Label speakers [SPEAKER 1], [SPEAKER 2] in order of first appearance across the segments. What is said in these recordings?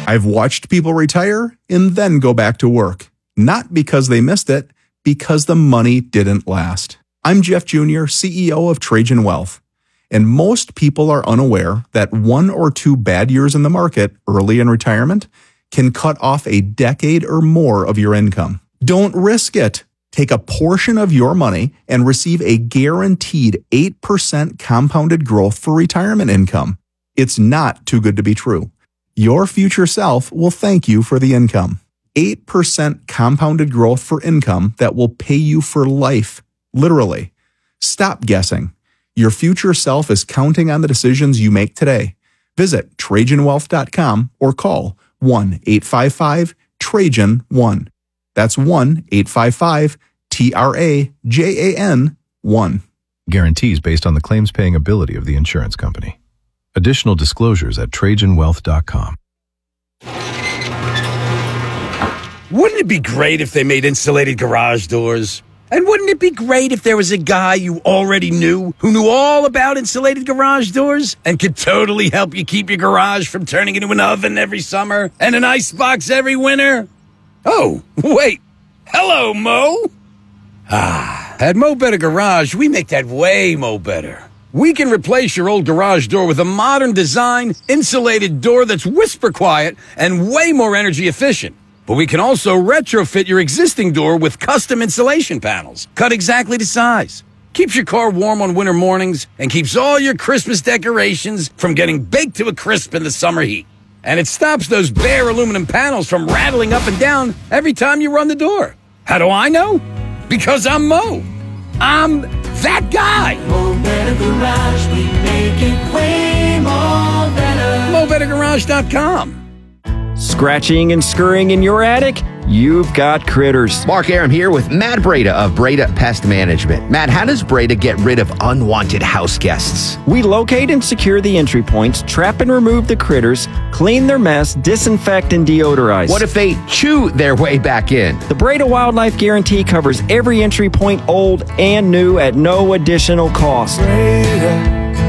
[SPEAKER 1] I've watched people retire and then go back to work. Not because they missed it, because the money didn't last. I'm Jeff Jr., CEO of Trajan Wealth. And most people are unaware that 1 or 2 bad years in the market early in retirement can cut off a decade or more of your income. Don't risk it. Take a portion of your money and receive a guaranteed 8% compounded growth for retirement income. It's not too good to be true. Your future self will thank you for the income. 8% compounded growth for income that will pay you for life. Literally. Stop guessing. Your future self is counting on the decisions you make today. Visit TrajanWealth.com or call 1-855-TRAJAN-1. That's 1-855-TRAJAN-1.
[SPEAKER 2] Guarantees based on the claims paying ability of the insurance company. Additional disclosures at TrajanWealth.com.
[SPEAKER 3] Wouldn't it be great if they made insulated garage doors? And wouldn't it be great if there was a guy you already knew who knew all about insulated garage doors and could totally help you keep your garage from turning into an oven every summer and an icebox every winter? Oh, wait. Hello, Mo. At Mo Better Garage, we make that way Mo Better. We can replace your old garage door with a modern design, insulated door that's whisper quiet and way more energy efficient. But we can also retrofit your existing door with custom insulation panels, cut exactly to size. Keeps your car warm on winter mornings and keeps all your Christmas decorations from getting baked to a crisp in the summer heat. And it stops those bare aluminum panels from rattling up and down every time you run the door. How do I know? Because I'm Mo. I'm that guy.
[SPEAKER 4] Mo Better Garage, we make it way more better.
[SPEAKER 3] MoBetterGarage.com.
[SPEAKER 5] Scratching and scurrying in your attic? You've got critters.
[SPEAKER 6] Mark Aram here with Matt Breda of Breda Pest Management. Matt, how does Breda get rid of unwanted house guests?
[SPEAKER 5] We locate and secure the entry points, trap and remove the critters, clean their mess, disinfect and deodorize.
[SPEAKER 6] What if they chew their way back in?
[SPEAKER 5] The Breda Wildlife Guarantee covers every entry point, old and new, at no additional cost.
[SPEAKER 7] Breda,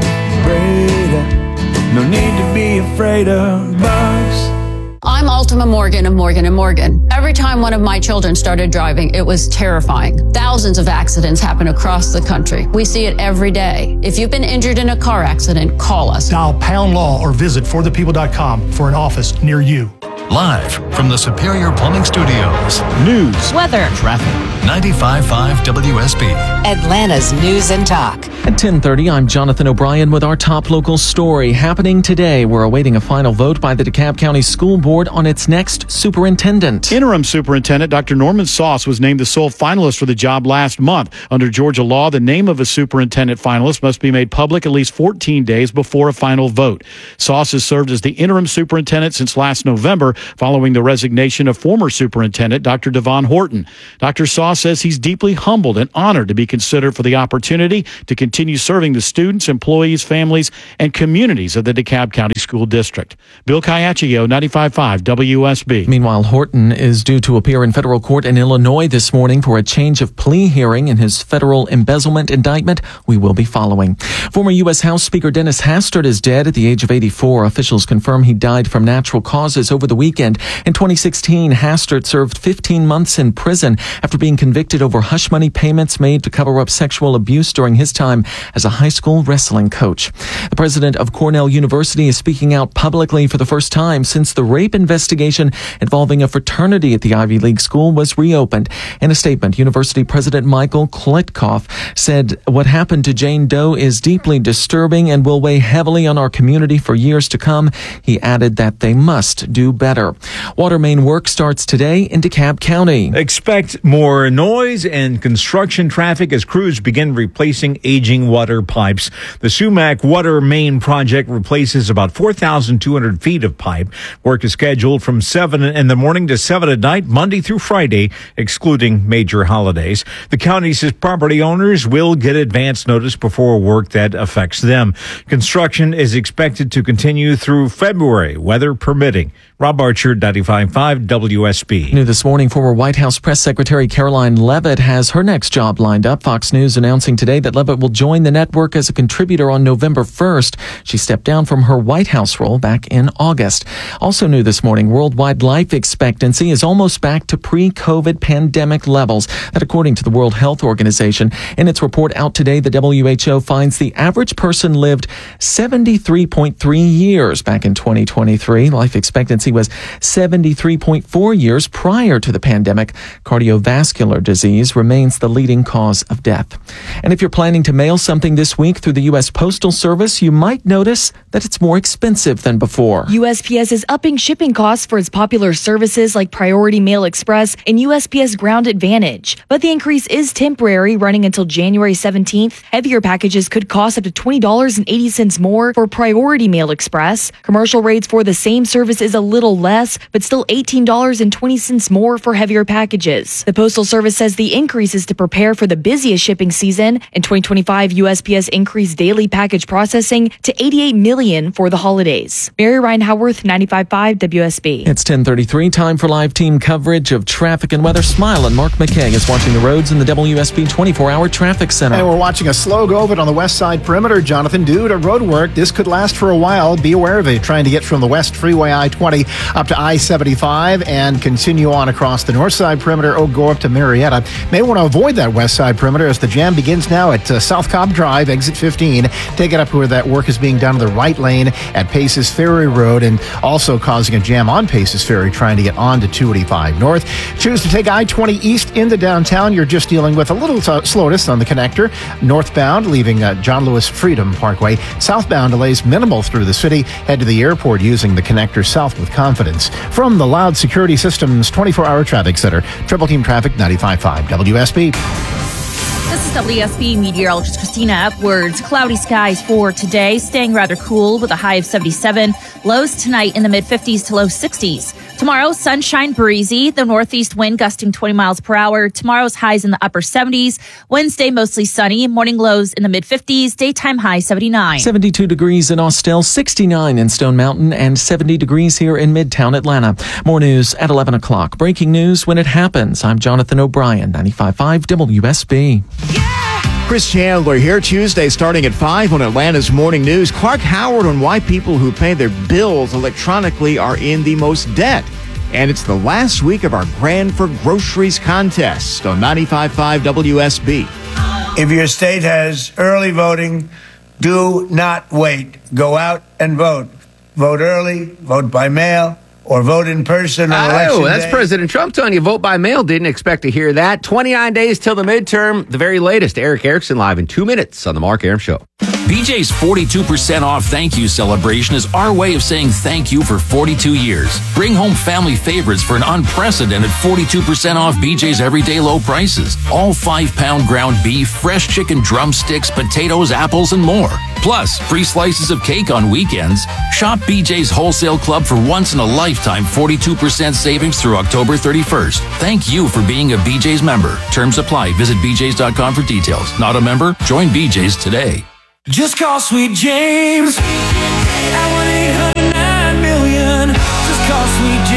[SPEAKER 7] no need to be afraid of bugs.
[SPEAKER 8] I'm Ultima Morgan of Morgan & Morgan. Every time one of my children started driving, it was terrifying. Thousands of accidents happen across the country. We see it every day. If you've been injured in a car accident, call us.
[SPEAKER 9] Dial pound law or visit forthepeople.com for an office near you.
[SPEAKER 10] Live from the Superior Plumbing Studios.
[SPEAKER 11] News,
[SPEAKER 10] weather, traffic. 95.5 WSB.
[SPEAKER 11] Atlanta's News and Talk.
[SPEAKER 12] At 10:30, I'm Jonathan O'Brien with our top local story. Happening today, we're awaiting a final vote by the DeKalb County School Board on its next superintendent.
[SPEAKER 13] Interim Superintendent Dr. Norman Sauce was named the sole finalist for the job last month. Under Georgia law, the name of a superintendent finalist must be made public at least 14 days before a final vote. Sauce has served as the interim superintendent since last November, following the resignation of former superintendent Dr. Devon Horton. Dr. Sauce says he's deeply humbled and honored to be considered for the opportunity to continue serving the students, employees, families, and communities of the DeKalb County School District. Bill Caiaccio, 95.5 WSB.
[SPEAKER 12] Meanwhile, Horton is due to appear in federal court in Illinois this morning for a change of plea hearing in his federal embezzlement indictment. We will be following. Former U.S. House Speaker Dennis Hastert is dead at the age of 84. Officials confirm he died from natural causes over the weekend. In 2016, Hastert served 15 months in prison after being convicted over hush money payments made to cover up sexual abuse during his time as a high school wrestling coach. The president of Cornell University is speaking out publicly for the first time since the rape investigation involving a fraternity at the Ivy League school was reopened. In a statement, University President Michael Klitkoff said what happened to Jane Doe is deeply disturbing and will weigh heavily on our community for years to come. He added that they must do better. Water main work starts today in DeKalb County.
[SPEAKER 14] Expect more noise and construction traffic as crews begin replacing aging water pipes. The Sumac Water Main project replaces about 4,200 feet of pipe. Work is scheduled from 7 in the morning to 7 at night, Monday through Friday, excluding major holidays. The county says property owners will get advance notice before work that affects them. Construction is expected to continue through February, weather permitting. Rob Archer, 95.5 WSB.
[SPEAKER 12] New this morning, former White House Press Secretary Caroline Leavitt has her next job lined up. Fox News announcing today that Leavitt will joined the network as a contributor on November 1st. She stepped down from her White House role back in August. Also new this morning, worldwide life expectancy is almost back to pre-COVID pandemic levels. That according to the World Health Organization. In its report out today, the WHO finds the average person lived 73.3 years back in 2023. Life expectancy was 73.4 years prior to the pandemic. Cardiovascular disease remains the leading cause of death. And if you're planning to mail something this week through the U.S. Postal Service, you might notice that it's more expensive than before.
[SPEAKER 15] USPS is upping shipping costs for its popular services like Priority Mail Express and USPS Ground Advantage. But the increase is temporary, running until January 17th. Heavier packages could cost up to $20.80 more for Priority Mail Express. Commercial rates for the same service is a little less, but still $18.20 more for heavier packages. The Postal Service says the increase is to prepare for the busiest shipping season. In 2025, USPS increased daily package processing to 88 million for the holidays. Mary Ryan Howarth, 95.5 WSB.
[SPEAKER 12] It's 10:33, time for live team coverage of traffic and weather. Smile and Mark McKay is watching the roads in the WSB 24-hour traffic center.
[SPEAKER 16] And we're watching a slow go, but on the west side perimeter, Jonathan, due to road work, this could last for a while. Be aware of it. Trying to get from the West Freeway I-20 up to I-75 and continue on across the north side perimeter, or go up to Marietta. May want to avoid that west side perimeter as the jam begins now at South Cobb Drive, exit 15. Take it up where that work is being done in the right lane at Paces Ferry Road, and also causing a jam on Paces Ferry trying to get on to 285 North. Choose to take I-20 east into downtown. You're just dealing with a little slowness on the connector. Northbound, leaving John Lewis Freedom Parkway. Southbound delays minimal through the city. Head to the airport using the connector south with confidence. From the Loud Security Systems 24-hour traffic center, Triple Team Traffic 95.5 WSB.
[SPEAKER 17] This is WSB meteorologist Christina Edwards. Cloudy skies for today, staying rather cool with a high of 77. Lows tonight in the mid-50s to low 60s. Tomorrow, sunshine, breezy. The northeast wind gusting 20 miles per hour. Tomorrow's highs in the upper 70s. Wednesday, mostly sunny. Morning lows in the mid-50s. Daytime high 79.
[SPEAKER 12] 72 degrees in Austell, 69 in Stone Mountain, and 70 degrees here in Midtown Atlanta. More news at 11 o'clock. Breaking news when it happens. I'm Jonathan O'Brien, 95.5 WSB.
[SPEAKER 18] Chris Chandler here. Tuesday starting at 5 on Atlanta's Morning News. Clark Howard on why people who pay their bills electronically are in the most debt. And it's the last week of our Grand for Groceries contest on 95.5 WSB.
[SPEAKER 19] If your state has early voting, do not wait. Go out and vote. Vote early, vote by mail, or vote in person on election
[SPEAKER 6] that's
[SPEAKER 19] day.
[SPEAKER 6] President Trump telling you vote by mail. Didn't expect to hear that. 29 days till the midterm. The very latest. Eric Erickson live in 2 minutes on The Mark Arum Show.
[SPEAKER 20] BJ's 42% off thank you celebration is our way of saying thank you for 42 years. Bring home family favorites for an unprecedented 42% off BJ's everyday low prices. All 5-pound ground beef, fresh chicken drumsticks, potatoes, apples, and more. Plus, free slices of cake on weekends. Shop BJ's Wholesale Club for once in a lifetime 42% savings through October 31st. Thank you for being a BJ's member. Terms apply. Visit BJ's.com for details. Not a member? Join BJ's today.
[SPEAKER 7] Just call Sweet James at 1-800-9-million. Just call Sweet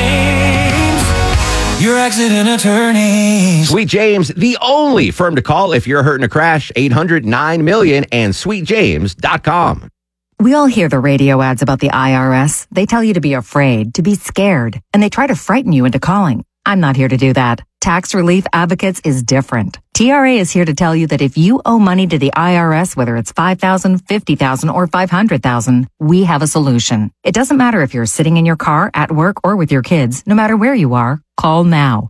[SPEAKER 7] James, your accident attorney.
[SPEAKER 6] Sweet James, the only firm to call if you're hurt in a crash. 800-9-million and sweetjames.com.
[SPEAKER 21] We all hear the radio ads about the IRS. They tell you to be afraid, to be scared, and they try to frighten you into calling. I'm not here to do that. Tax Relief Advocates is different. TRA is here to tell you that if you owe money to the IRS, whether it's $5,000, $50,000, or $500,000, we have a solution. It doesn't matter if you're sitting in your car, at work, or with your kids. No matter where you are, call now.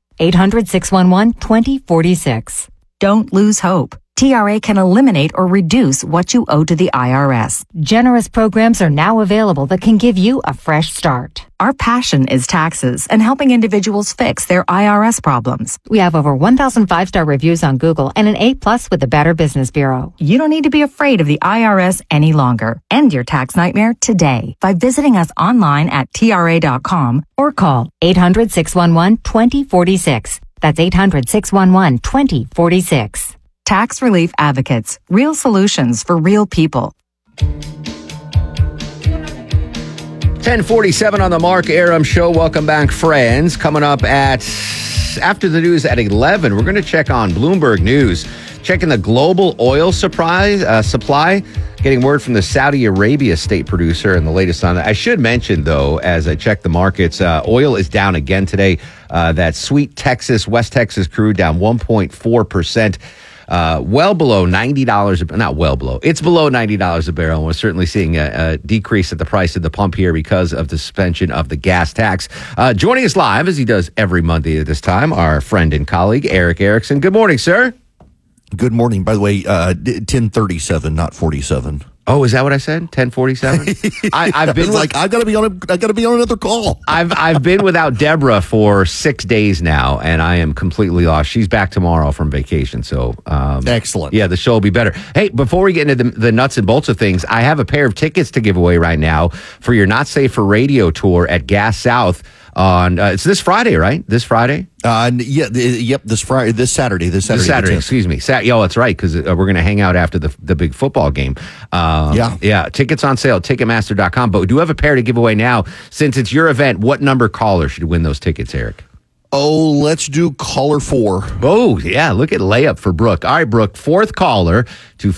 [SPEAKER 21] 800-611-2046. Don't lose hope. TRA can eliminate or reduce what you owe to the IRS. Generous programs are now available that can give you a fresh start. Our passion is taxes and helping individuals fix their IRS problems. We have over 1,000 5-star reviews on Google and an A+ with the Better Business Bureau. You don't need to be afraid of the IRS any longer. End your tax nightmare today by visiting us online at TRA.com or call 800-611-2046. That's 800-611-2046. Tax Relief Advocates. Real solutions for real people.
[SPEAKER 6] 10:47 on the Mark Arum Show. Welcome back, friends. Coming up at After the news at 11, we're going to check on Bloomberg News, checking the global oil supply, getting word from the Saudi Arabia state producer and the latest on that. I should mention, though, as I check the markets, oil is down again today. That sweet Texas, West Texas crude down 1.4%. Well below $90, not well below, it's below $90 a barrel. And we're certainly seeing a decrease at the price of the pump here because of the suspension of the gas tax. Joining us live, as he does every Monday at this time, our friend and colleague, Eric Erickson. Good morning, sir.
[SPEAKER 1] Good morning. By the way, 10:37, not 47.
[SPEAKER 6] Oh, is that what I said? 10:47. I've been
[SPEAKER 1] like I gotta be on another call.
[SPEAKER 6] I've been without Deborah for 6 days now, and I am completely lost. She's back tomorrow from vacation, so
[SPEAKER 1] excellent.
[SPEAKER 6] Yeah, the show will be better. Hey, before we get into the nuts and bolts of things, I have a pair of tickets to give away right now for your Not Safe for Radio tour at Gas South. On it's this Friday, right? This Friday?
[SPEAKER 1] This Friday, this Saturday.
[SPEAKER 6] Excuse me. That's right, because we're going to hang out after the big football game. Yeah. Tickets on sale at Ticketmaster.com. But we do have a pair to give away now. Since it's your event, what number caller should win those tickets, Eric?
[SPEAKER 1] Oh, let's do caller 4.
[SPEAKER 6] Oh, yeah. Look at layup for Brooke. All right, Brooke, fourth caller to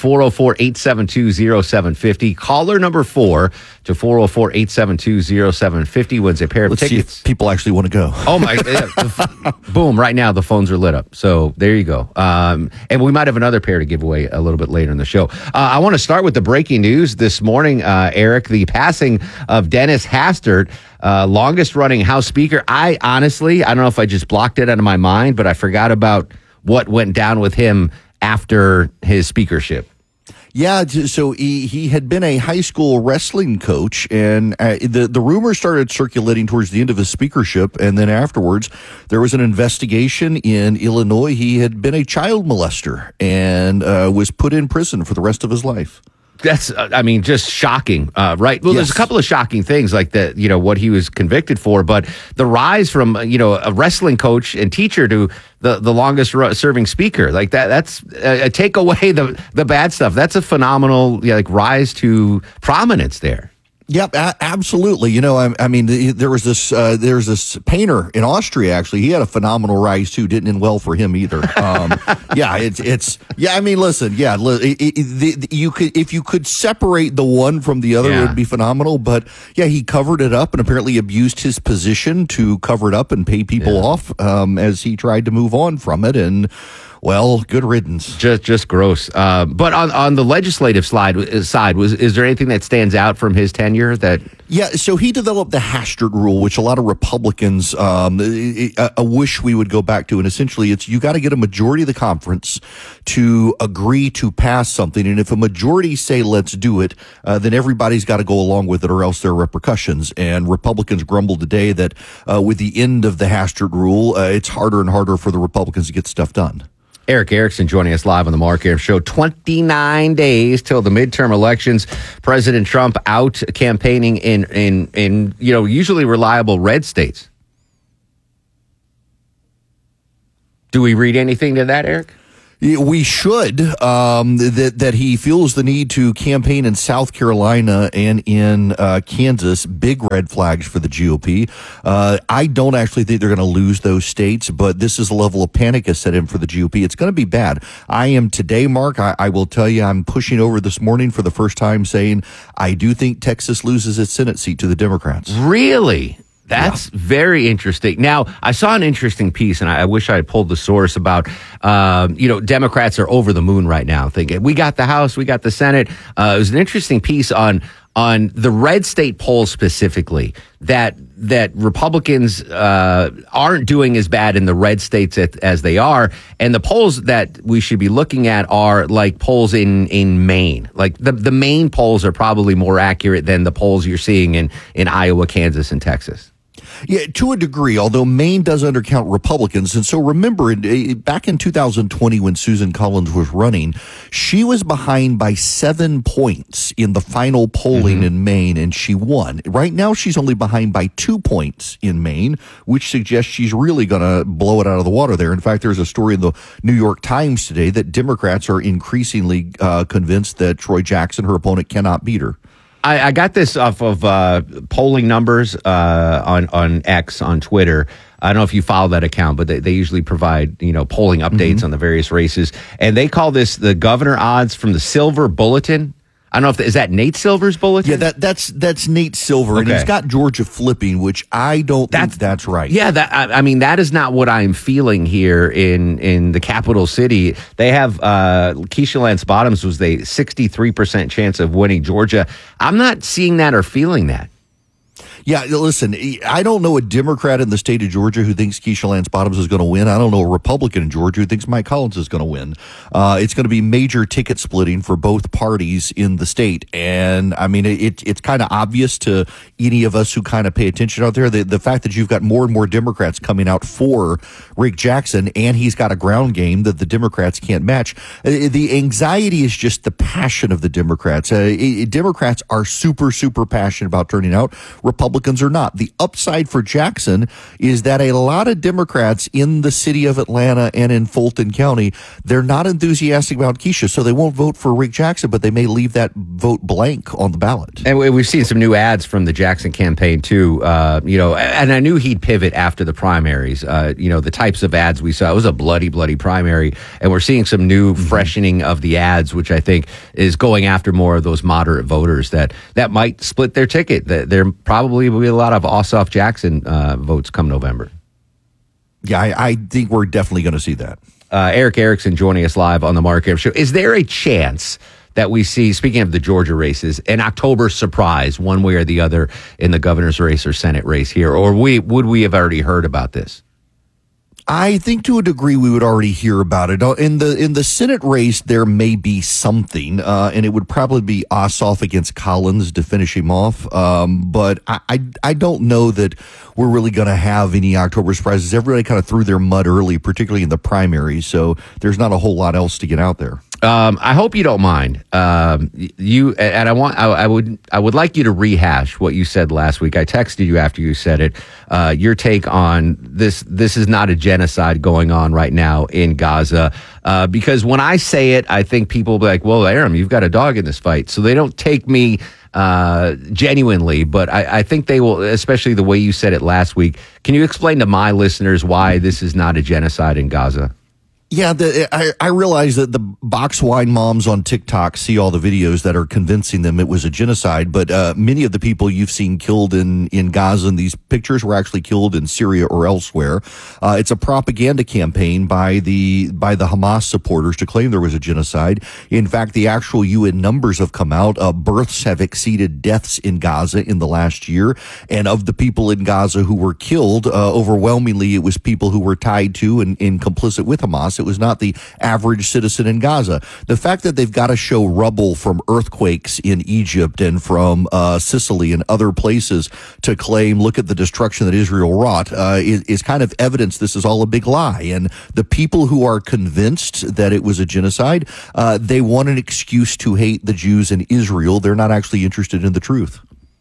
[SPEAKER 6] 404-872-0750. Caller number 4 to 404-872-0750 wins a pair of tickets.
[SPEAKER 1] See if people actually want to go.
[SPEAKER 6] Oh, my. Boom. Right now, the phones are lit up. So there you go. And we might have another pair to give away a little bit later in the show. I want to start with the breaking news this morning, Eric, the passing of Dennis Hastert, longest running House Speaker. I don't know if I just blocked it out of my mind, but I forgot about what went down with him after his speakership.
[SPEAKER 1] Yeah, so he had been a high school wrestling coach, and the rumor started circulating towards the end of his speakership, and then afterwards there was an investigation in Illinois. He had been a child molester and was put in prison for the rest of his life.
[SPEAKER 6] That's, just shocking, right? Well, There's a couple of shocking things like that, what he was convicted for, but the rise from, a wrestling coach and teacher to the longest serving speaker, like that's take away the bad stuff. That's a phenomenal, rise to prominence there.
[SPEAKER 1] Yep, absolutely. There was this painter in Austria. Actually, he had a phenomenal rise too. Didn't end well for him either. Listen. You could, if you could separate the one from the other, it would be phenomenal. But yeah, he covered it up and apparently abused his position to cover it up and pay people off as he tried to move on from it. And well, good riddance.
[SPEAKER 6] Just gross. But on the legislative side, is there anything that stands out from his tenure that?
[SPEAKER 1] Yeah, so he developed the Hastert rule, which a lot of Republicans wish we would go back to. And essentially, it's you got to get a majority of the conference to agree to pass something. And if a majority say, let's do it, then everybody's got to go along with it or else there are repercussions. And Republicans grumbled today that with the end of the Hastert rule, it's harder and harder for the Republicans to get stuff done.
[SPEAKER 6] Eric Erickson joining us live on the Mark Arum Show. 29 days till the midterm elections. President Trump out campaigning in usually reliable red states. Do we read anything to that, Eric?
[SPEAKER 1] We should, that he feels the need to campaign in South Carolina and in Kansas. Big red flags for the GOP. I don't actually think they're going to lose those states, but this is a level of panic has set in for the GOP. It's going to be bad. I am today, Mark, I will tell you, I'm pushing over this morning for the first time saying I do think Texas loses its Senate seat to the Democrats.
[SPEAKER 6] Really? That's very interesting. Now, I saw an interesting piece, and I wish I had pulled the source about, Democrats are over the moon right now, thinking, we got the House, we got the Senate. It was an interesting piece on the red state polls specifically, that Republicans aren't doing as bad in the red states as they are. And the polls that we should be looking at are like polls in Maine. Like the Maine polls are probably more accurate than the polls you're seeing in Iowa, Kansas, and Texas.
[SPEAKER 1] Yeah, to a degree, although Maine does undercount Republicans. And so remember, back in 2020 when Susan Collins was running, she was behind by 7 points in the final polling in Maine, and she won. Right now, she's only behind by 2 points in Maine, which suggests she's really going to blow it out of the water there. In fact, there's a story in the New York Times today that Democrats are increasingly convinced that Troy Jackson, her opponent, cannot beat her.
[SPEAKER 6] I got this off of polling numbers on X on Twitter. I don't know if you follow that account, but they usually provide polling updates on the various races, and they call this the governor odds from the Silver Bulletin. I don't know is that Nate Silver's bulletin?
[SPEAKER 1] Yeah, that's Nate Silver, and he's got Georgia flipping, which I don't think that's right.
[SPEAKER 6] Yeah, that is not what I'm feeling here in the capital city. They have Keisha Lance Bottoms was a 63% chance of winning Georgia. I'm not seeing that or feeling that.
[SPEAKER 1] Yeah, listen, I don't know a Democrat in the state of Georgia who thinks Keisha Lance Bottoms is going to win. I don't know a Republican in Georgia who thinks Mike Collins is going to win. It's going to be major ticket splitting for both parties in the state. And, I mean, it's kind of obvious to any of us who kind of pay attention out there. The fact that you've got more and more Democrats coming out for Rick Jackson, and he's got a ground game that the Democrats can't match. The anxiety is just the passion of the Democrats. Democrats are super, super passionate about turning out. Republicans are not. The upside for Jackson is that a lot of Democrats in the city of Atlanta and in Fulton County, they're not enthusiastic about Keisha, so they won't vote for Rick Jackson, but they may leave that vote blank on the ballot.
[SPEAKER 6] And we've seen some new ads from the Jackson campaign too. And I knew he'd pivot after the primaries. The types of ads we saw, it was a bloody, bloody primary, and we're seeing some new freshening of the ads, which I think is going after more of those moderate voters that might split their ticket. There probably will be a lot of Ossoff Jackson votes come November.
[SPEAKER 1] Yeah, I think we're definitely going to see that.
[SPEAKER 6] Eric Erickson joining us live on the Mark Arum Show. Is there a chance that we see, speaking of the Georgia races, an October surprise one way or the other in the governor's race or Senate race here? Or would we have already heard about this?
[SPEAKER 1] I think to a degree we would already hear about it. In the Senate race, there may be something, and it would probably be Ossoff against Collins to finish him off. But I don't know that we're really going to have any October surprises. Everybody kind of threw their mud early, particularly in the primaries, so there's not a whole lot else to get out there.
[SPEAKER 6] I hope you don't mind. I would like you to rehash what you said last week. I texted you after you said it. Your take on this is not a genocide going on right now in Gaza. Because when I say it, I think people will be like, well, Arum, you've got a dog in this fight. So they don't take me genuinely, but I think they will, especially the way you said it last week. Can you explain to my listeners why this is not a genocide in Gaza?
[SPEAKER 1] Yeah, I realize that the box wine moms on TikTok see all the videos that are convincing them it was a genocide, but many of the people you've seen killed in Gaza in these pictures were actually killed in Syria or elsewhere. It's a propaganda campaign by the Hamas supporters to claim there was a genocide. In fact, the actual UN numbers have come out. Births have exceeded deaths in Gaza in the last year, and of the people in Gaza who were killed, overwhelmingly it was people who were tied to and complicit with Hamas. It was not the average citizen in Gaza. The fact that they've got to show rubble from earthquakes in Egypt and from Sicily and other places to claim, look at the destruction that Israel wrought, is kind of evidence this is all a big lie. And the people who are convinced that it was a genocide, they want an excuse to hate the Jews in Israel. They're not actually interested in the truth.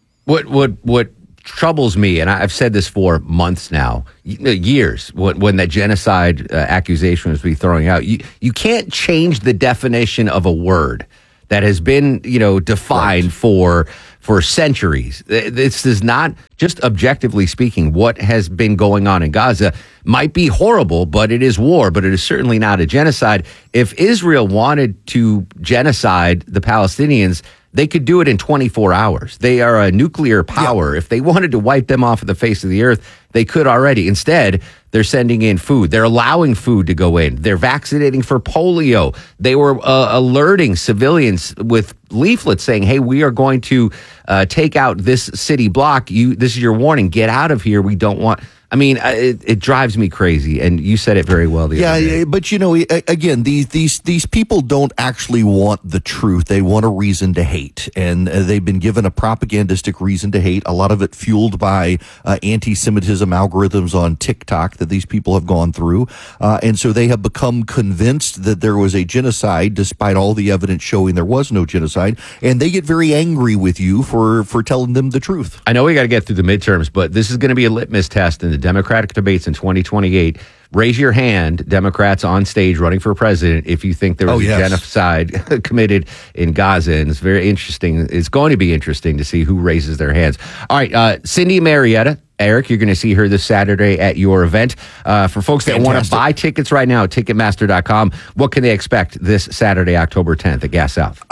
[SPEAKER 6] What troubles me, and I've said this for months now, years, when that genocide accusation was being thrown out, you can't change the definition of a word that has been, defined for centuries. This is not, just objectively speaking, what has been going on in Gaza might be horrible, but it is war, but it is certainly not a genocide. If Israel wanted to genocide the Palestinians, they could do it in 24 hours. They are a nuclear power. Yeah. If they wanted to wipe them off of the face of the earth, they could already. Instead, they're sending in food. They're allowing food to go in. They're vaccinating for polio. They were alerting civilians with leaflets saying, hey, we are going to take out this city block. This is your warning. Get out of here. We don't want... I mean, it drives me crazy, and you said it very well the other day.
[SPEAKER 1] Yeah, but again, these people don't actually want the truth. They want a reason to hate, and they've been given a propagandistic reason to hate. A lot of it fueled by anti-Semitism algorithms on TikTok that these people have gone through, and so they have become convinced that there was a genocide, despite all the evidence showing there was no genocide. And they get very angry with you for telling them the truth.
[SPEAKER 6] I know we got to get through the midterms, but this is going to be a litmus test in the Democratic debates in 2028. Raise your hand, Democrats on stage running for president, if you think there was a genocide committed in Gaza. And it's very interesting. It's going to be interesting to see who raises their hands. All right, Cindy Marietta. Eric, you're going to see her this Saturday at your event. For folks that want to buy tickets right now at Ticketmaster.com, what can they expect this Saturday, October 10th at Gas South?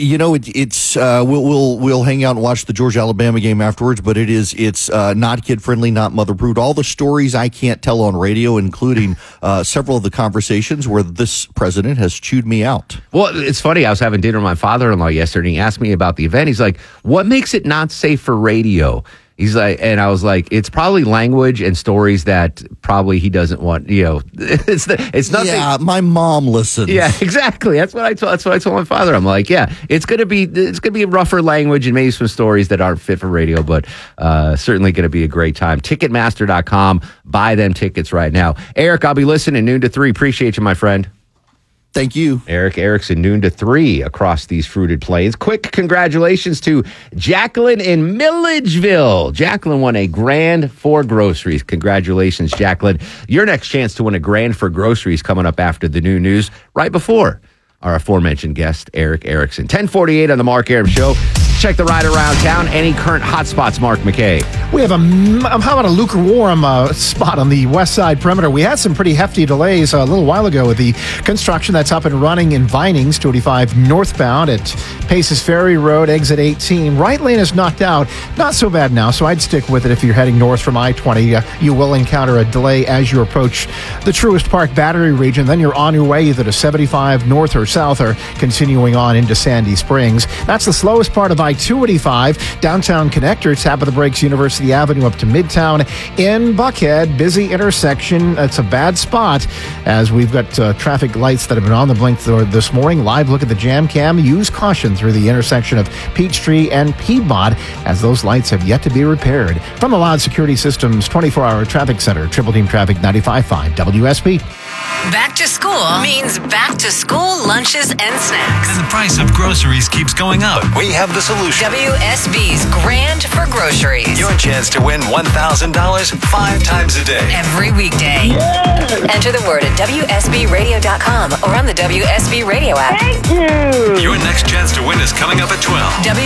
[SPEAKER 1] We'll hang out and watch the Georgia-Alabama game afterwards, but it's not kid-friendly, not mother-approved. All the stories I can't tell on radio, including several of the conversations where this president has chewed me out.
[SPEAKER 6] Well, it's funny. I was having dinner with my father-in-law yesterday, and he asked me about the event. He's like, what makes it not safe for radio? He's like, and I was like, it's probably language and stories that probably he doesn't want. It's nothing.
[SPEAKER 1] Yeah, my mom listens.
[SPEAKER 6] Yeah, exactly. That's what I told my father. I'm like, yeah, it's gonna be rougher language and maybe some stories that aren't fit for radio, but certainly gonna be a great time. Ticketmaster.com. Buy them tickets right now. Eric, I'll be listening noon to 3. Appreciate you, my friend.
[SPEAKER 1] Thank you.
[SPEAKER 6] Eric Erickson, noon to 3 across these fruited plains. Quick congratulations to Jacqueline in Milledgeville. Jacqueline won a grand for groceries. Congratulations, Jacqueline. Your next chance to win a grand for groceries coming up after the new news, right before our aforementioned guest, Eric Erickson. 1048 on the Mark Arum Show. Check the ride around town. Any current hotspots, Mark McKay?
[SPEAKER 16] We have how about a lukewarm spot on the west side perimeter? We had some pretty hefty delays a little while ago with the construction that's up and running in Vinings, 285 northbound at Paces Ferry Road, exit 18. Right lane is knocked out. Not so bad now, so I'd stick with it if you're heading north from I-20. You will encounter a delay as you approach the Truist Park Battery region. Then you're on your way either to 75 north or south or continuing on into Sandy Springs. That's the slowest part of I-285, downtown connector, tap of the brakes, University Avenue up to Midtown. In Buckhead, busy intersection. It's a bad spot as we've got traffic lights that have been on the blink this morning. Live look at the jam cam. Use caution through the intersection of Peachtree and Piedmont as those lights have yet to be repaired. From the Loud Security Systems 24-hour traffic center, Triple Team Traffic 95.5 WSB.
[SPEAKER 11] Back to school means back to school lunches and snacks.
[SPEAKER 10] And the price of groceries keeps going up. We have the solution.
[SPEAKER 11] WSB's Grand for Groceries.
[SPEAKER 10] Your chance to win $1,000 5 times a day.
[SPEAKER 11] Every weekday. Yeah. Enter the word at WSBradio.com or on the WSB Radio app.
[SPEAKER 10] Thank you. Your next chance to win is coming up at 12.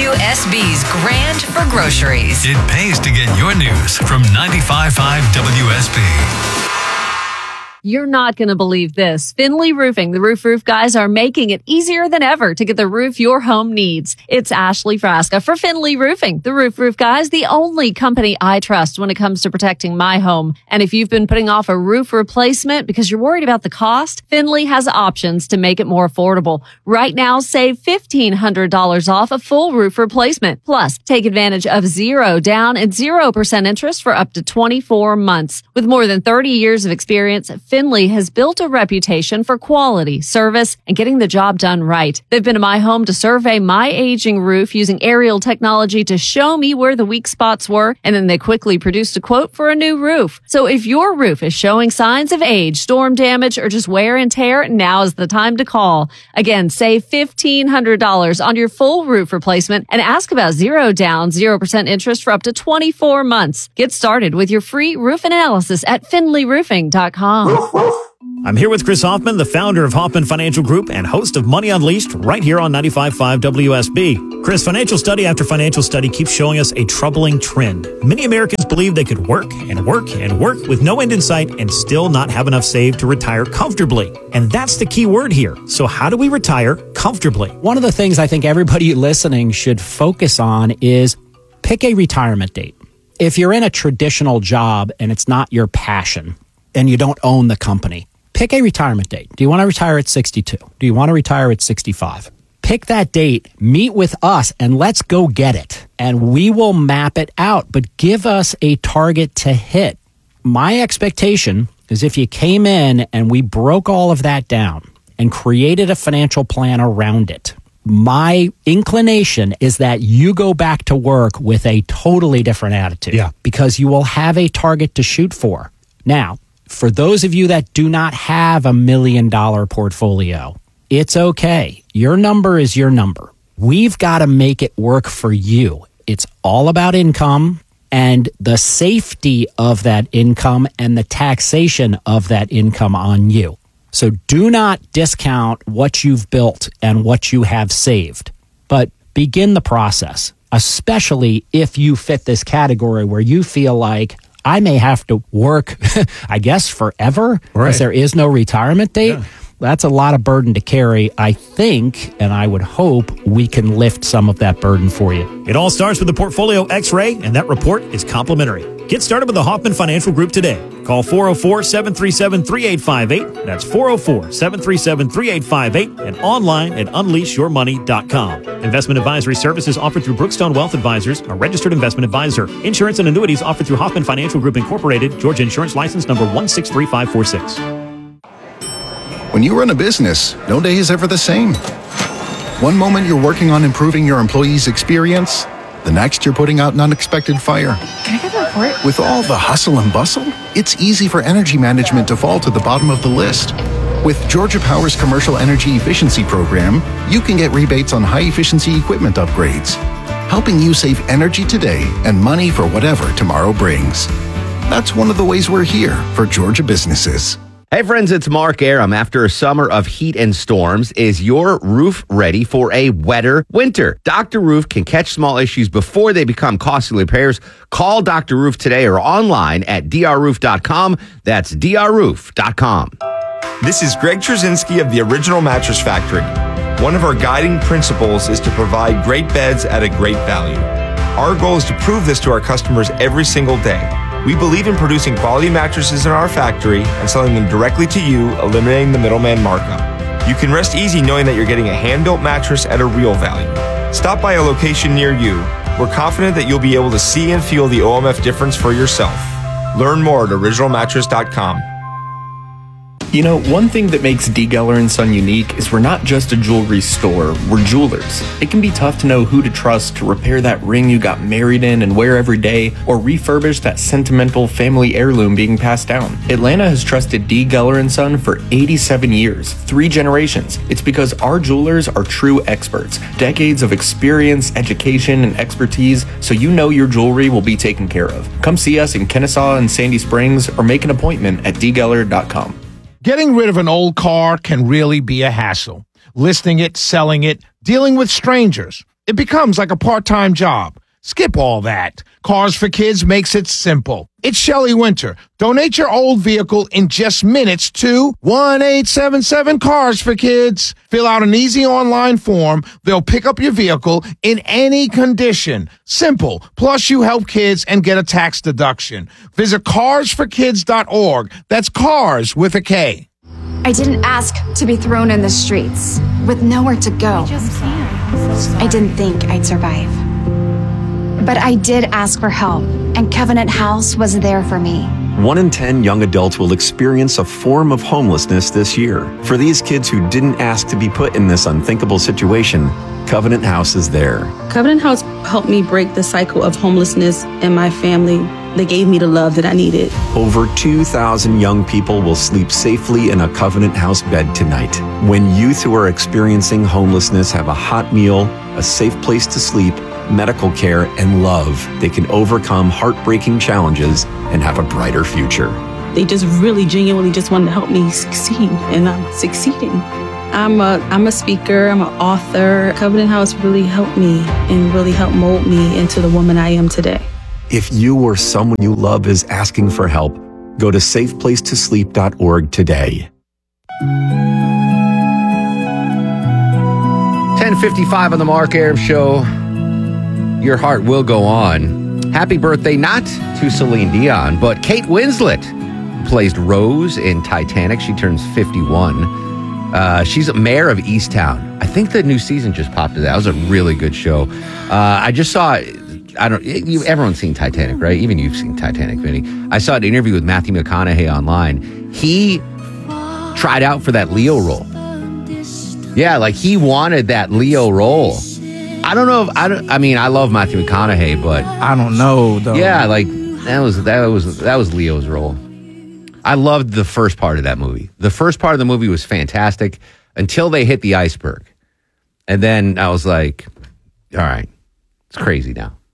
[SPEAKER 11] WSB's Grand for Groceries.
[SPEAKER 10] It pays to get your news from 95.5 WSB.
[SPEAKER 2] You're not going to believe this. Finley Roofing, the roof guys, are making it easier than ever to get the roof your home needs. It's Ashley Frasca for Finley Roofing, the roof guys, the only company I trust when it comes to protecting my home. And if you've been putting off a roof replacement because you're worried about the cost, Finley has options to make it more affordable. Right now, save $1,500 off a full roof replacement. Plus, take advantage of 0 down and 0% interest for up to 24 months. With more than 30 years of experience, Finley has built a reputation for quality, service, and getting the job done right. They've been to my home to survey my aging roof using aerial technology to show me where the weak spots were, and then they quickly produced a quote for a new roof. So if your roof is showing signs of age, storm damage, or just wear and tear, now is the time to call. Again, save $1,500 on your full roof replacement and ask about 0 down, 0% interest for up to 24 months. Get started with your free roof analysis at finleyroofing.com.
[SPEAKER 22] I'm here with Chris Hoffman, the founder of Hoffman Financial Group and host of Money Unleashed right here on 95.5 WSB. Chris, financial study after financial study keeps showing us a troubling trend. Many Americans believe they could work and work and work with no end in sight and still not have enough saved to retire comfortably. And that's the key word here. So how do we retire comfortably?
[SPEAKER 23] One of the things I think everybody listening should focus on is pick a retirement date. If you're in a traditional job and it's not your passion and you don't own the company, pick a retirement date. Do you want to retire at 62? Do you want to retire at 65? Pick that date, meet with us, and let's go get it. And we will map it out, but give us a target to hit. My expectation is if you came in and we broke all of that down and created a financial plan around it, my inclination is that you go back to work with a totally different attitude. Yeah. Because you will have a target to shoot for. Now, for those of you that do not have $1 million portfolio, it's okay. Your number is your number. We've got to make it work for you. It's all about income and the safety of that income and the taxation of that income on you. So do not discount what you've built and what you have saved, but begin the process, especially if you fit this category where you feel like I may have to work, I guess, forever because there is no retirement date. Yeah. That's a lot of burden to carry. I think, and I would hope, we can lift some of that burden for you.
[SPEAKER 22] It all starts with the Portfolio X-Ray, and that report is complimentary. Get started with the Hoffman Financial Group today. Call 404-737-3858. That's 404-737-3858 and online at unleashyourmoney.com. Investment advisory services offered through Brookstone Wealth Advisors, a registered investment advisor. Insurance and annuities offered through Hoffman Financial Group Incorporated, Georgia Insurance License number 163546.
[SPEAKER 3] When you run a business, no day is ever the same. One moment you're working on improving your employees' experience, the next you're putting out an unexpected fire.
[SPEAKER 4] Can I get the report?
[SPEAKER 3] With all the hustle and bustle, it's easy for energy management to fall to the bottom of the list. With Georgia Power's Commercial Energy Efficiency Program, you can get rebates on high-efficiency equipment upgrades, helping you save energy today and money for whatever tomorrow brings. That's one of the ways we're here for Georgia businesses.
[SPEAKER 6] Hey friends, it's Mark Aram. After a summer of heat and storms, is your roof ready for a wetter winter? Dr. Roof can catch small issues before they become costly repairs. Call Dr. Roof today or online at drroof.com. That's drroof.com.
[SPEAKER 5] This is Greg Trzynski of the Original Mattress Factory. One of our guiding principles is to provide great beds at a great value. Our goal is to prove this to our customers every single day. We believe in producing quality mattresses in our factory and selling them directly to you, eliminating the middleman markup. You can rest easy knowing that you're getting a hand-built mattress at a real value. Stop by a location near you. We're confident that you'll be able to see and feel the OMF difference for yourself. Learn more at originalmattress.com.
[SPEAKER 24] You know, one thing that makes D. Geller & Son unique is we're not just a jewelry store, we're jewelers. It can be tough to know who to trust to repair that ring you got married in and wear every day, or refurbish that sentimental family heirloom being passed down. Atlanta has trusted D. Geller & Son for 87 years, 3 generations. It's because our jewelers are true experts, decades of experience, education, and expertise, so you know your jewelry will be taken care of. Come see us in Kennesaw and Sandy Springs, or make an appointment at dgeller.com.
[SPEAKER 25] Getting rid of an old car can really be a hassle. Listing it, selling it, dealing with strangers. It becomes like a part-time job. Skip all that. Cars for Kids makes it simple. It's Shelley Winter. Donate your old vehicle in just minutes to 1-877-CARS-FOR-KIDS. Fill out an easy online form. They'll pick up your vehicle in any condition. Simple. Plus, you help kids and get a tax deduction. Visit carsforkids.org. That's cars with a K.
[SPEAKER 26] I didn't ask to be thrown in the streets with nowhere to go. I didn't think I'd survive. But I did ask for help, and Covenant House was there for me.
[SPEAKER 27] 1 in 10 young adults will experience a form of homelessness this year. For these kids who didn't ask to be put in this unthinkable situation, Covenant House is there.
[SPEAKER 28] Covenant House helped me break the cycle of homelessness in my family. They gave me the love that I needed.
[SPEAKER 27] Over 2,000 young people will sleep safely in a Covenant House bed tonight. When youth who are experiencing homelessness have a hot meal, a safe place to sleep, medical care, and love, they can overcome heartbreaking challenges and have a brighter future.
[SPEAKER 28] They just really genuinely just wanted to help me succeed, and I'm succeeding. I'm a speaker, I'm an author. Covenant House really helped me and really helped mold me into the woman I am today.
[SPEAKER 27] If you or someone you love is asking for help, go to safeplacetosleep.org today.
[SPEAKER 6] 10:55 on the Mark Aram Show. Your heart will go on. Happy birthday, not to Celine Dion, but Kate Winslet, who plays Rose in Titanic. She turns 51. She's mayor of Easttown. I think the new season just popped to that. That was a really good show. I just saw, everyone's seen Titanic, right? Even you've seen Titanic, Vinny. I saw an interview with Matthew McConaughey online. He tried out for that Leo role. Yeah, like he wanted that Leo role. I don't know if I love Matthew McConaughey, but
[SPEAKER 29] I don't know though.
[SPEAKER 6] Yeah, like that was Leo's role. I loved the first part of that movie. The first part of the movie was fantastic until they hit the iceberg. And then I was like, all right, it's crazy now.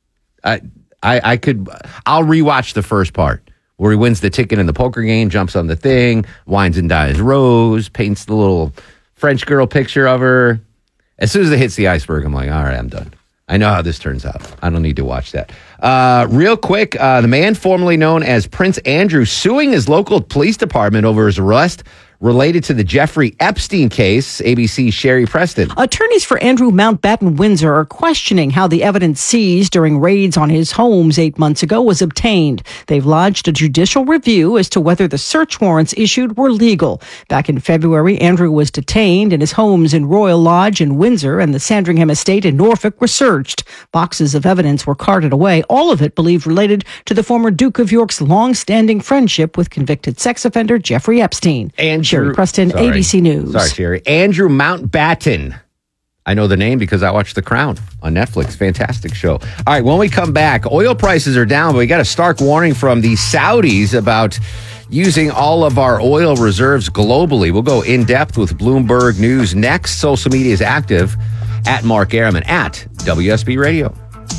[SPEAKER 6] I'll rewatch the first part where he wins the ticket in the poker game, jumps on the thing, wines and dines Rose, paints the little French girl picture of her. As soon as it hits the iceberg, I'm like, all right, I'm done. I know how this turns out. I don't need to watch that. Real quick, the man formerly known as Prince Andrew suing his local police department over his arrest related to the Jeffrey Epstein case. ABC's Sherry Preston.
[SPEAKER 4] Attorneys for Andrew Mountbatten Windsor are questioning how the evidence seized during raids on his homes 8 months ago was obtained. They've lodged a judicial review as to whether the search warrants issued were legal. Back in February, Andrew was detained and his homes in Royal Lodge in Windsor and the Sandringham estate in Norfolk were searched. Boxes of evidence were carted away, all of it believed related to the former Duke of York's long-standing friendship with convicted sex offender Jeffrey Epstein. Sherry Preston, ABC News.
[SPEAKER 6] Sorry, Sherry. Andrew Mountbatten. I know the name because I watched The Crown on Netflix. Fantastic show. All right, when we come back, oil prices are down, but we got a stark warning from the Saudis about using all of our oil reserves globally. We'll go in depth with Bloomberg News next. Social media is active at Mark Airman at WSB Radio.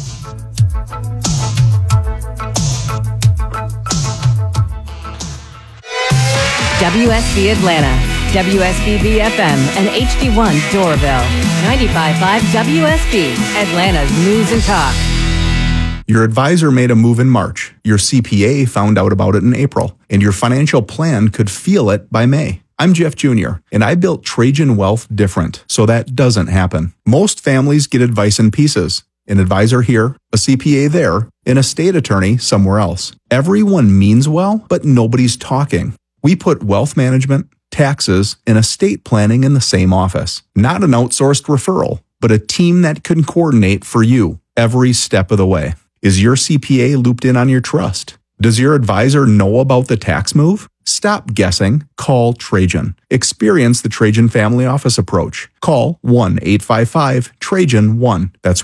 [SPEAKER 11] WSB Atlanta, WSB FM, and HD1 Doraville. 95.5 WSB, Atlanta's News and Talk.
[SPEAKER 8] Your advisor made a move in March. Your CPA found out about it in April. And your financial plan could feel it by May. I'm Jeff Jr., and I built Trajan Wealth different, so that doesn't happen. Most families get advice in pieces. An advisor here, a CPA there, an estate attorney somewhere else. Everyone means well, but nobody's talking. We put wealth management, taxes, and estate planning in the same office. Not an outsourced referral, but a team that can coordinate for you every step of the way. Is your CPA looped in on your trust? Does your advisor know about the tax move? Stop guessing. Call Trajan. Experience the Trajan Family Office approach. Call 1-855-TRAJAN-1. That's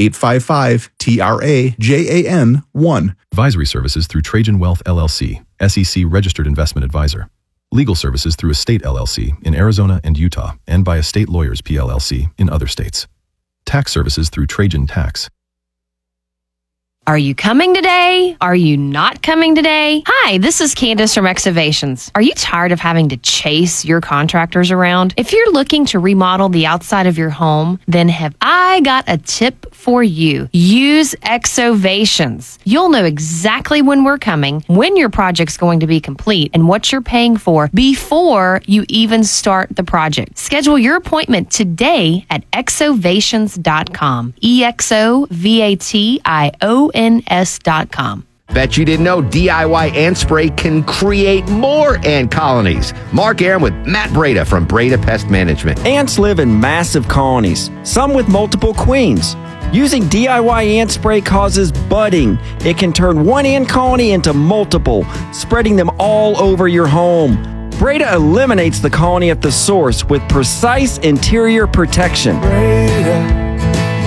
[SPEAKER 8] 1-855-TRAJAN-1.
[SPEAKER 9] Advisory services through Trajan Wealth LLC, SEC Registered Investment Advisor. Legal services through Estate LLC in Arizona and Utah, and by Estate Lawyers PLLC in other states. Tax services through Trajan Tax.
[SPEAKER 12] Are you coming today? Are you not coming today? Hi, this is Candace from Excavations. Are you tired of having to chase your contractors around? If you're looking to remodel the outside of your home, then have I got a tip for you. Use Excavations. You'll know exactly when we're coming, when your project's going to be complete, and what you're paying for before you even start the project. Schedule your appointment today at exovations.com. EXOVATIONS.com.
[SPEAKER 6] Bet you didn't know DIY ant spray can create more ant colonies. Mark Aaron with Matt Breda from Breda Pest Management.
[SPEAKER 13] Ants live in massive colonies, some with multiple queens. Using DIY ant spray causes budding. It can turn one ant colony into multiple, spreading them all over your home. Breda eliminates the colony at the source with precise interior protection.
[SPEAKER 7] Breda,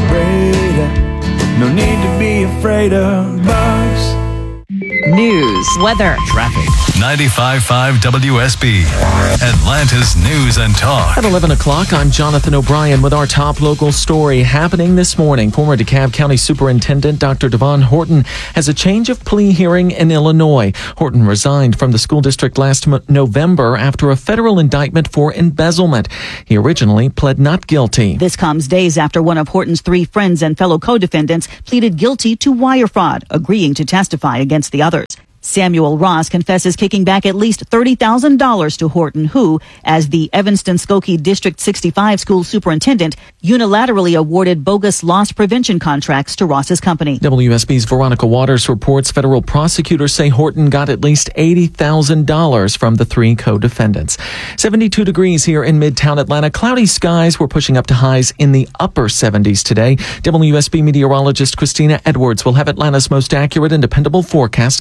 [SPEAKER 7] no need to be afraid of bugs.
[SPEAKER 11] News, weather,
[SPEAKER 10] traffic. 95.5 WSB, Atlanta's News and Talk.
[SPEAKER 14] At 11 o'clock, I'm Jonathan O'Brien with our top local story happening this morning. Former DeKalb County Superintendent Dr. Devon Horton has a change of plea hearing in Illinois. Horton resigned from the school district last November after a federal indictment for embezzlement. He originally pled not guilty.
[SPEAKER 15] This comes days after one of Horton's 3 friends and fellow co-defendants pleaded guilty to wire fraud, agreeing to testify against the others. Samuel Ross confesses kicking back at least $30,000 to Horton, who, as the Evanston-Skokie District 65 school superintendent, unilaterally awarded bogus loss prevention contracts to Ross's company.
[SPEAKER 14] WSB's Veronica Waters reports federal prosecutors say Horton got at least $80,000 from the 3 co-defendants. 72 degrees here in Midtown Atlanta. Cloudy skies. We're pushing up to highs in the upper 70s today. WSB meteorologist Christina Edwards will have Atlanta's most accurate and dependable forecast coming up.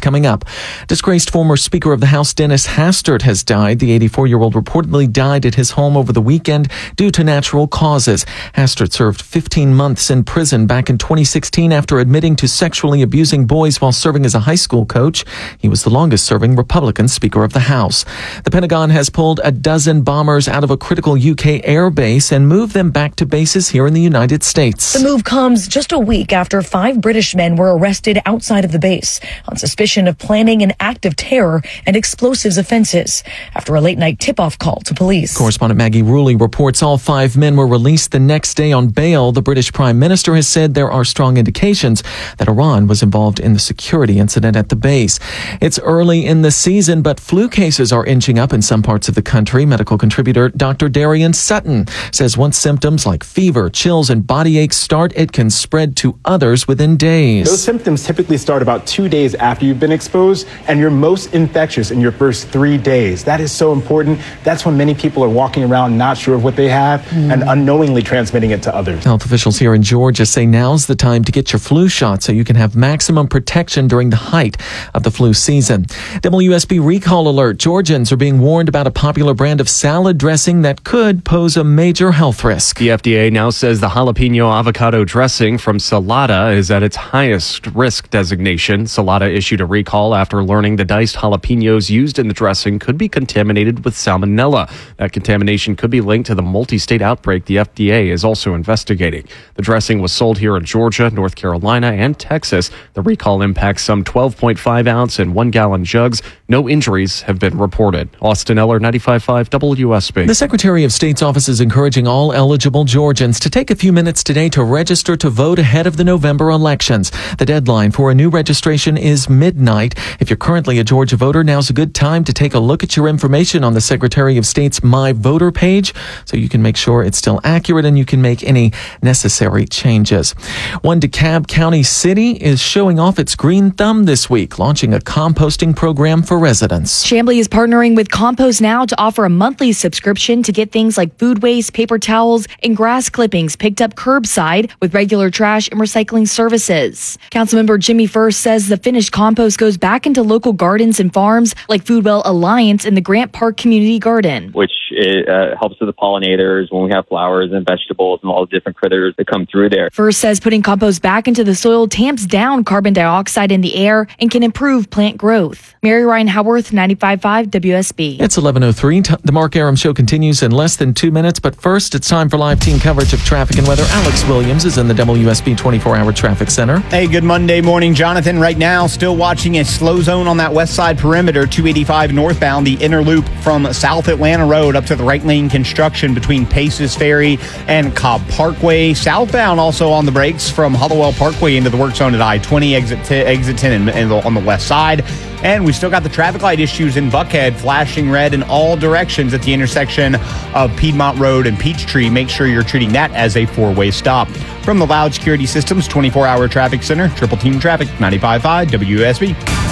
[SPEAKER 14] Disgraced former Speaker of the House Dennis Hastert has died. The 84-year-old reportedly died at his home over the weekend due to natural causes. Hastert served 15 months in prison back in 2016 after admitting to sexually abusing boys while serving as a high school coach. He was the longest-serving Republican Speaker of the House. The Pentagon has pulled a dozen bombers out of a critical UK air base and moved them back to bases here in the United States.
[SPEAKER 1] The move comes just a week after 5 British men were arrested outside of the base on suspicion of planning an act of terror and explosives offenses after a late-night tip-off call to police.
[SPEAKER 14] Correspondent Maggie Ruley reports all 5 men were released the next day on bail. The British Prime Minister has said there are strong indications that Iran was involved in the security incident at the base. It's early in the season, but flu cases are inching up in some parts of the country. Medical contributor Dr. Darian Sutton says once symptoms like fever, chills, and body aches start, it can spread to others within days.
[SPEAKER 2] Those symptoms typically start about 2 days after you've been exposed, and you're most infectious in your first 3 days. That is so important. That's when many people are walking around not sure of what they have and unknowingly transmitting it to others.
[SPEAKER 14] Health officials here in Georgia say now's the time to get your flu shot so you can have maximum protection during the height of the flu season. WSB recall alert. Georgians are being warned about a popular brand of salad dressing that could pose a major health risk.
[SPEAKER 16] The FDA now says the jalapeno avocado dressing from Salata is at its highest risk designation. Salata issued a recall after learning the diced jalapenos used in the dressing could be contaminated with salmonella. That contamination could be linked to the multi-state outbreak the FDA is also investigating. The dressing was sold here in Georgia, North Carolina, and Texas. The recall impacts some 12.5 ounce and 1 gallon jugs. No injuries have been reported. Austin Eller, 95.5 WSB.
[SPEAKER 14] The Secretary of State's office is encouraging all eligible Georgians to take a few minutes today to register to vote ahead of the November elections. The deadline for a new registration is midnight. If you're currently a Georgia voter, now's a good time to take a look at your information on the Secretary of State's My Voter page so you can make sure it's still accurate and you can make any necessary changes. One DeKalb County city is showing off its green thumb this week, launching a composting program for residents.
[SPEAKER 1] Chamblee is partnering with Compost Now to offer a monthly subscription to get things like food waste, paper towels, and grass clippings picked up curbside with regular trash and recycling services. Councilmember Jimmy First says the finished compost goes back into local gardens and farms like Foodwell Alliance in the Grant Park Community Garden,
[SPEAKER 17] which helps with the pollinators when we have flowers and vegetables and all the different critters that come through there.
[SPEAKER 1] First says putting compost back into the soil tamps down carbon dioxide in the air and can improve plant growth. Mary Ryan Howarth, 95.5 WSB.
[SPEAKER 14] It's 11:03. The Mark Aram Show continues in less than 2 minutes, but first it's time for live team coverage of traffic and weather. Alex Williams is in the WSB 24-hour traffic center.
[SPEAKER 18] Hey, good Monday morning, Jonathan. Right now, still watching a slow zone on that west side perimeter, 285 northbound, the inner loop from South Atlanta Road up to the right lane construction between Paces Ferry and Cobb Parkway. Southbound also on the brakes from Hollowell Parkway into the work zone at I-20, exit 10 and on the west side. And we still got the traffic light issues in Buckhead, flashing red in all directions at the intersection of Piedmont Road and Peachtree. Make sure you're treating that as a 4-way stop. From the Loud Security Systems 24-hour traffic center, Triple Team Traffic, 95.5 WSB.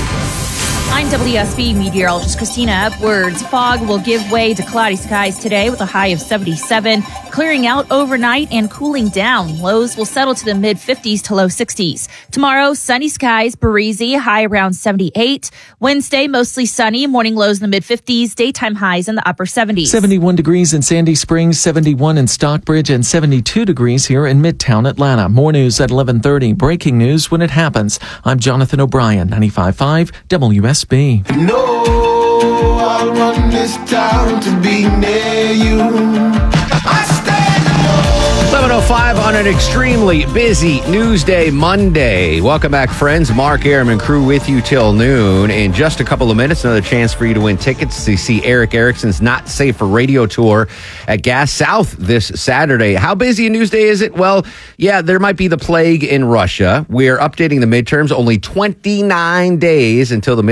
[SPEAKER 19] I'm WSB meteorologist Christina Edwards. Fog will give way to cloudy skies today with a high of 77, clearing out overnight and cooling down. Lows will settle to the mid-50s to low 60s. Tomorrow, sunny skies, breezy, high around 78. Wednesday, mostly sunny, morning lows in the mid-50s, daytime highs in the upper 70s.
[SPEAKER 14] 71 degrees in Sandy Springs, 71 in Stockbridge, and 72 degrees here in Midtown Atlanta. More news at 11:30. Breaking news when it happens. I'm Jonathan O'Brien, 95.5 WSB.
[SPEAKER 7] No, I'll run this town to be near you.
[SPEAKER 6] 11:05 on an extremely busy news day Monday. Welcome back, friends. Mark Aram and crew with you till noon. In just a couple of minutes, another chance for you to win tickets to see Eric Erickson's Not Safe for Radio tour at Gas South this Saturday. How busy a news day is it? Well, yeah, there might be the plague in Russia. We're updating the midterms. Only 29 days until the